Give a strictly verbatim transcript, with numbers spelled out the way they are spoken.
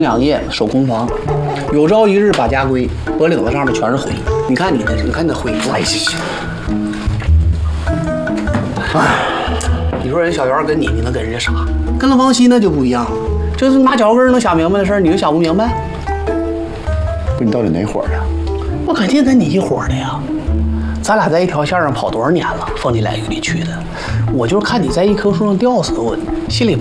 两夜守空房，有朝一日把家归，脖领子上面全是灰。你看你的，你看你的灰。哎行。哎，你说人小袁跟你，你能跟人家啥？跟了王熙那就不一样了，这是拿脚跟能想明白的事儿，你就想不明白。 不，你到底哪伙的？ 我肯定跟你一伙的呀。咱俩在一条线上跑多少年了，风里来雨里去的。我就是看你在一棵树上吊死，我心里。